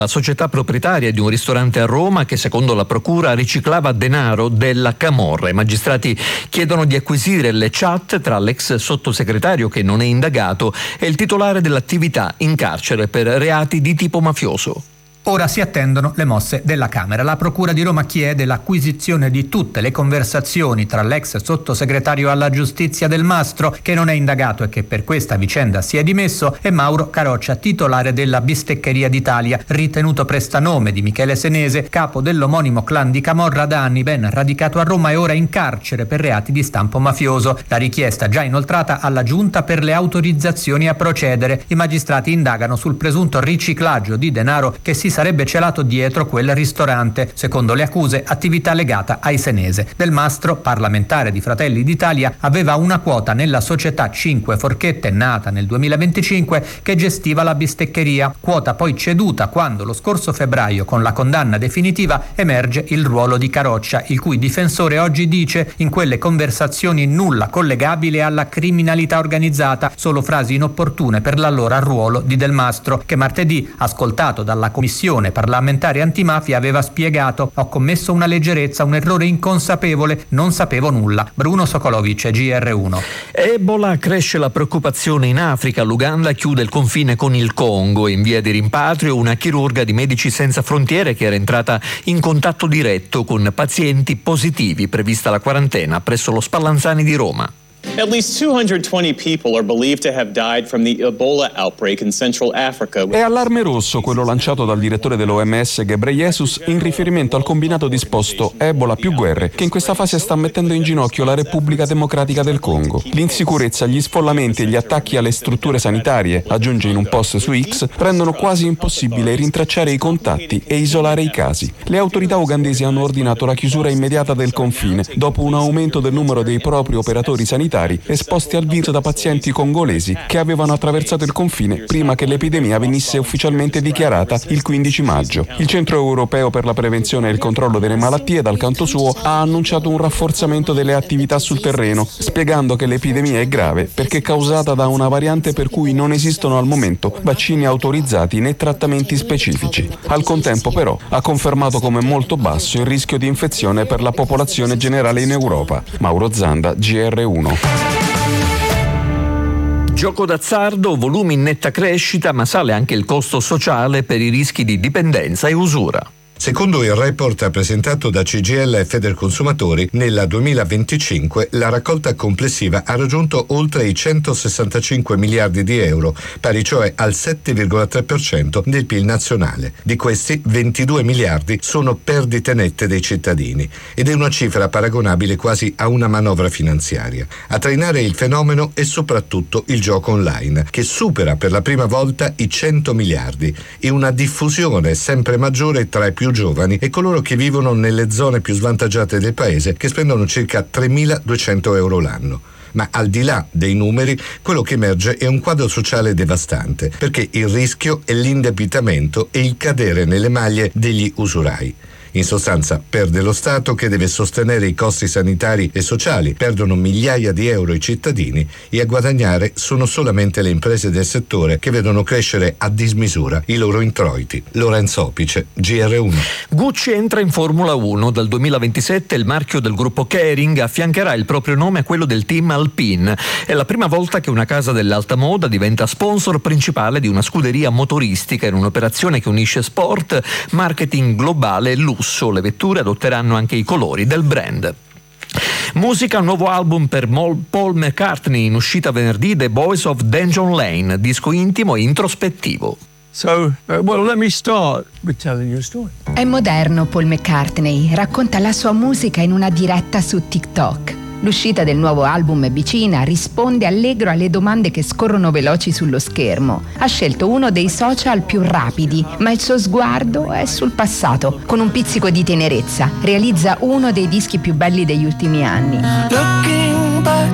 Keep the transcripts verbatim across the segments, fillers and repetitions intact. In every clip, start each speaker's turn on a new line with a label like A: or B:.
A: La società proprietaria di un ristorante a Roma che secondo la procura riciclava denaro della camorra. I magistrati chiedono di acquisire le chat tra l'ex sottosegretario che non è indagato e il titolare dell'attività in carcere per reati di tipo mafioso.
B: Ora si attendono le mosse della Camera. La Procura di Roma chiede l'acquisizione di tutte le conversazioni tra l'ex sottosegretario alla giustizia Del Mastro, che non è indagato e che per questa vicenda si è dimesso, e Mauro Caroccia, titolare della Bisteccheria d'Italia, ritenuto prestanome di Michele Senese, capo dell'omonimo clan di Camorra, da anni ben radicato a Roma e ora in carcere per reati di stampo mafioso. La richiesta già inoltrata alla Giunta per le autorizzazioni a procedere. I magistrati indagano sul presunto riciclaggio di denaro che si sarebbe celato dietro quel ristorante, secondo le accuse attività legata ai Senese. Del Mastro, parlamentare di Fratelli d'Italia, aveva una quota nella società Cinque Forchette, nata nel duemilaventicinque, che gestiva la bisteccheria, quota poi ceduta quando lo scorso febbraio, con la condanna definitiva, emerge il ruolo di Caroccia, il cui difensore oggi dice in quelle conversazioni nulla collegabile alla criminalità organizzata, solo frasi inopportune per l'allora ruolo di Del Mastro, che martedì, ascoltato dalla commissione parlamentare antimafia, aveva spiegato: ho commesso una leggerezza, un errore inconsapevole, non sapevo nulla. Bruno Sokolovic, G R uno.
A: Ebola, cresce la preoccupazione in Africa. L'Uganda chiude il confine con il Congo. In via di rimpatrio una chirurga di Medici Senza Frontiere che era entrata in contatto diretto con pazienti positivi, prevista la quarantena presso lo Spallanzani di Roma.
C: At least two hundred twenty people are believed to have died from the Ebola outbreak in Central Africa.
D: È allarme rosso quello lanciato dal direttore dell'O M S Ghebreyesus in riferimento al combinato disposto Ebola più guerre, che in questa fase sta mettendo in ginocchio la Repubblica Democratica del Congo. L'insicurezza, gli sfollamenti e gli attacchi alle strutture sanitarie, aggiunge in un post su X, rendono quasi impossibile rintracciare i contatti e isolare i casi. Le autorità ugandesi hanno ordinato la chiusura immediata del confine dopo un aumento del numero dei propri operatori sanitari esposti al virus da pazienti congolesi che avevano attraversato il confine prima che l'epidemia venisse ufficialmente dichiarata il quindici maggio. Il Centro Europeo per la Prevenzione e il Controllo delle Malattie, dal canto suo, ha annunciato un rafforzamento delle attività sul terreno, spiegando che l'epidemia è grave perché è causata da una variante per cui non esistono al momento vaccini autorizzati né trattamenti specifici. Al contempo, però, ha confermato come molto basso il rischio di infezione per la popolazione generale in Europa. Mauro Zanda, G R uno.
A: Gioco d'azzardo, volumi in netta crescita, ma sale anche il costo sociale per i rischi di dipendenza e usura.
E: Secondo il report presentato da C G I L e Federconsumatori, nel duemilaventicinque la raccolta complessiva ha raggiunto oltre i centosessantacinque miliardi di euro, pari cioè al sette virgola tre per cento del P I L nazionale. Di questi, ventidue miliardi sono perdite nette dei cittadini ed è una cifra paragonabile quasi a una manovra finanziaria. A trainare il fenomeno è soprattutto il gioco online, che supera per la prima volta i cento miliardi e una diffusione sempre maggiore tra i più giovani e coloro che vivono nelle zone più svantaggiate del paese, che spendono circa tremiladuecento euro l'anno. Ma al di là dei numeri, quello che emerge è un quadro sociale devastante, perché il rischio è l'indebitamento e il cadere nelle maglie degli usurai. In sostanza, perde lo Stato che deve sostenere i costi sanitari e sociali, perdono migliaia di euro i cittadini e a guadagnare sono solamente le imprese del settore, che vedono crescere a dismisura i loro introiti. Lorenzo Opice, G R uno.
A: Gucci entra in Formula uno. Dal duemilaventisette il marchio del gruppo Kering affiancherà il proprio nome a quello del team Alpine. È la prima volta che una casa dell'alta moda diventa sponsor principale di una scuderia motoristica in un'operazione che unisce sport, marketing globale e lusso. Le vetture adotteranno anche i colori del brand. Musica, un nuovo album per Paul McCartney, in uscita venerdì, The Boys of Dungeon Lane, disco intimo e introspettivo.
F: So, uh, well, let me start with telling you a story.
G: È moderno Paul McCartney, racconta la sua musica in una diretta su TikTok. L'uscita del nuovo album è vicina, risponde allegro alle domande che scorrono veloci sullo schermo. Ha scelto uno dei social più rapidi, ma il suo sguardo è sul passato, con un pizzico di tenerezza. Realizza uno dei dischi più belli degli ultimi anni.
H: Looking back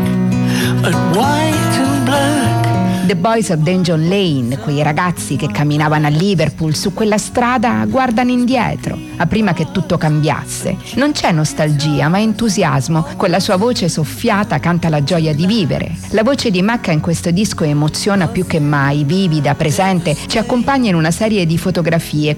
H: at white and black.
G: The Boys of Dungeon Lane, quei ragazzi che camminavano a Liverpool su quella strada, guardano indietro, a prima che tutto cambiasse. Non c'è nostalgia, ma entusiasmo. Con la sua voce soffiata canta la gioia di vivere. La voce di Macca in questo disco emoziona più che mai, vivida, presente, ci accompagna in una serie di fotografie.